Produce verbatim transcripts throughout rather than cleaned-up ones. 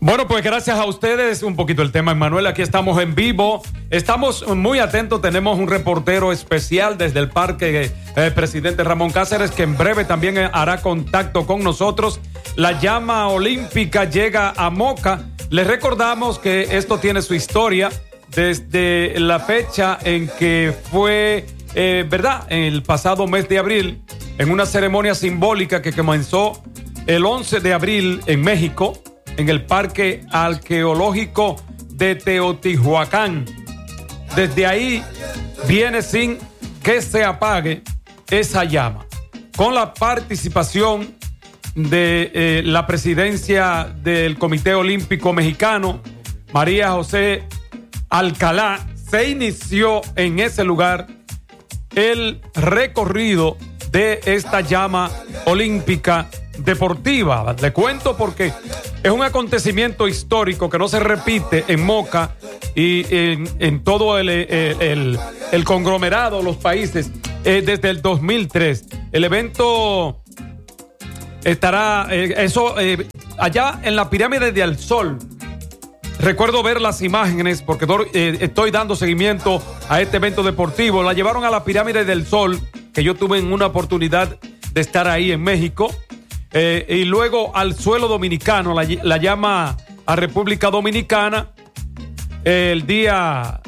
Bueno, pues gracias a ustedes, un poquito el tema, Emmanuel, aquí estamos en vivo, estamos muy atentos, tenemos un reportero especial desde el parque, eh, presidente Ramón Cáceres, que en breve también hará contacto con nosotros. La llama olímpica llega a Moca. Les recordamos que esto tiene su historia desde la fecha en que fue, eh, ¿verdad?, el pasado mes de abril, en una ceremonia simbólica que comenzó el once de abril en México, en el Parque Arqueológico de Teotihuacán. Desde ahí viene sin que se apague esa llama, con la participación de eh, la presidencia del Comité Olímpico Mexicano, María José Alcalá. Se inició en ese lugar el recorrido de esta llama olímpica deportiva. Le cuento porque es un acontecimiento histórico que no se repite en Moca y en, en todo el, el, el, el conglomerado, los países, eh, desde el dos mil tres. El evento estará, eh, eso, eh, allá en la pirámide de Al Sol. Recuerdo ver las imágenes porque eh, estoy dando seguimiento a este evento deportivo. La llevaron a la pirámide del Sol, que yo tuve en una oportunidad de estar ahí en México. Eh, y luego al suelo dominicano, la, la llama a República Dominicana. Eh, el día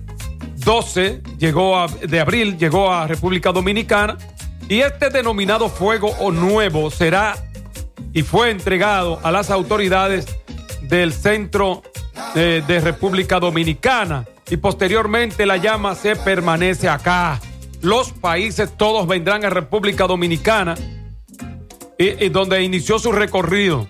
doce llegó a, de abril llegó a República Dominicana, y este denominado fuego nuevo será y fue entregado a las autoridades del centro de, de República Dominicana, y posteriormente la llama se permanece acá. Los países todos vendrán a República Dominicana, Y, y donde inició su recorrido.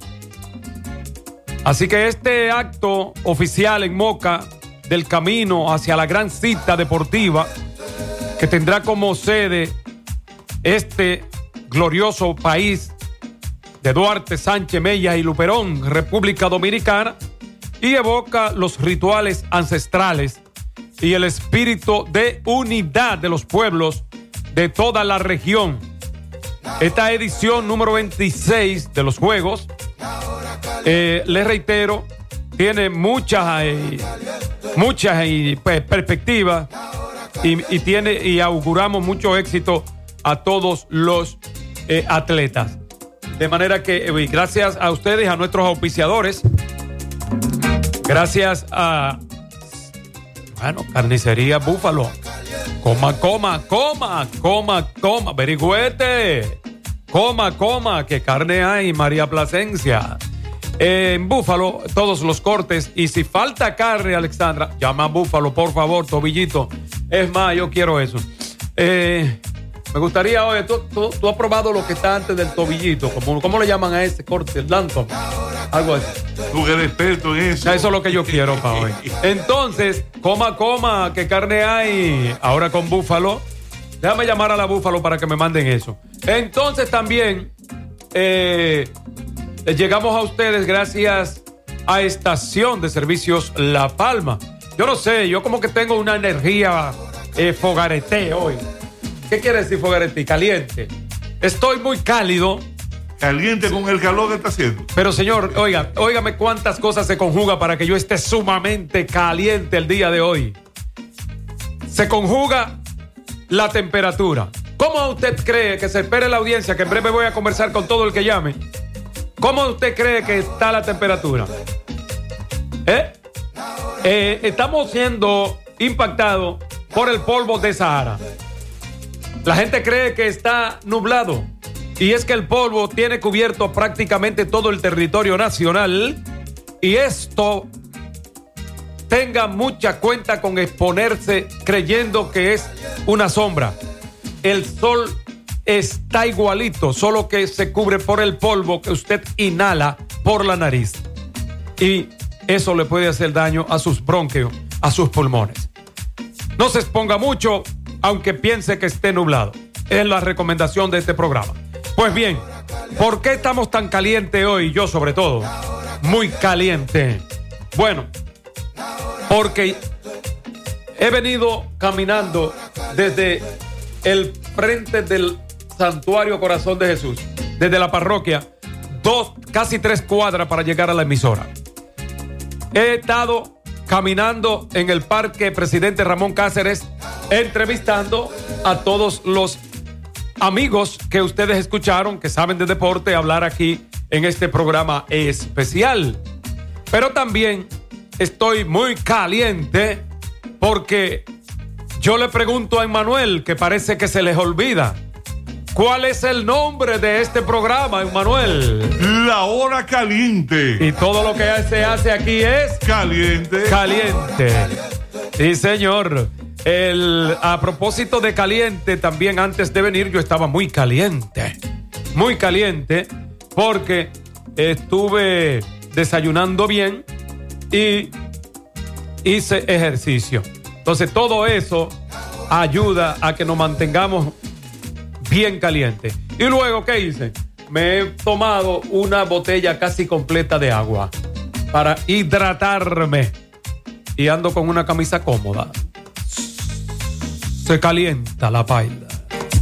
Así que este acto oficial en Moca del camino hacia la gran cita deportiva, que tendrá como sede este glorioso país de Duarte, Sánchez, Mella y Luperón, República Dominicana, y evoca los rituales ancestrales y el espíritu de unidad de los pueblos de toda la región. Esta edición número veintiséis de los Juegos, eh, les reitero, tiene muchas, eh, muchas eh, pues, perspectivas y, y, tiene, y auguramos mucho éxito a todos los eh, atletas. De manera que eh, gracias a ustedes, a nuestros auspiciadores, gracias a, bueno, Carnicería Búfalo. Coma, coma, coma, coma, coma, verigüete. Coma, coma, que carne hay, María Plasencia. Eh, en Búfalo, todos los cortes. Y si falta carne, Alexandra, llama a Búfalo, por favor, tobillito. Es más, yo quiero eso. Eh, me gustaría, oye, ¿tú, tú, tú has probado lo que está antes del tobillito? ¿Cómo, cómo le llaman a ese corte? El Danton. Algo así. Tú que eres experto en eso. Eso es lo que yo quiero para hoy. Entonces, coma, coma, ¿qué carne hay? Ahora con Búfalo. Déjame llamar a la Búfalo para que me manden eso. Entonces también eh, llegamos a ustedes gracias a Estación de Servicios La Palma. Yo no sé, yo como que tengo una energía eh, fogarete hoy. ¿Qué quiere decir fogarete? Caliente. Estoy muy cálido. Caliente con el calor que está haciendo. Pero señor, oiga, óigame cuántas cosas se conjuga para que yo esté sumamente caliente el día de hoy. Se conjuga la temperatura. ¿Cómo usted cree que se espere la audiencia, que en breve voy a conversar con todo el que llame? ¿Cómo usted cree que está la temperatura? ¿Eh? Eh, estamos siendo impactados por el polvo de Sahara. La gente cree que está nublado, y es que el polvo tiene cubierto prácticamente todo el territorio nacional, y esto tenga mucha cuenta con exponerse creyendo que es una sombra. El sol está igualito, solo que se cubre por el polvo que usted inhala por la nariz, y eso le puede hacer daño a sus bronquios, a sus pulmones. No se exponga mucho, aunque piense que esté nublado. Es la recomendación de este programa. Pues bien, ¿por qué estamos tan calientes hoy? Yo sobre todo, muy caliente. Bueno, porque he venido caminando desde el frente del Santuario Corazón de Jesús, desde la parroquia, dos, casi tres cuadras para llegar a la emisora. he estado caminando en el Parque Presidente Ramón Cáceres, entrevistando a todos los amigos que ustedes escucharon, que saben de deporte, hablar aquí en este programa especial. Pero también estoy muy caliente porque yo le pregunto a Emmanuel, que parece que se les olvida, ¿cuál es el nombre de este programa, Emmanuel? La hora caliente. Y todo lo que se hace aquí es caliente. Caliente. Sí, señor. El, a propósito de caliente, también antes de venir yo estaba muy caliente. Muy caliente porque estuve desayunando bien y hice ejercicio. Entonces todo eso ayuda a que nos mantengamos bien calientes. Y luego, ¿qué hice? Me he tomado una botella casi completa de agua para hidratarme. Y ando con una camisa cómoda. Se calienta la paila.